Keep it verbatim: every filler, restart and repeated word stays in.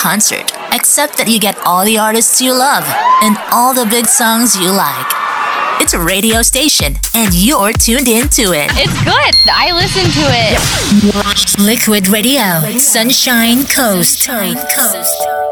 concert, except that you get all the artists you love and all the big songs you like. It's a radio station, and you're tuned into it. It's good. I listen to it. Liquid Radio, Sunshine Coast.